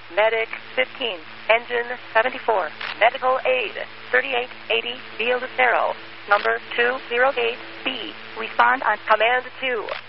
Medic 15, Engine 74, Medical Aid 3880, Via Lucero, number 208B. Respond on Command 2.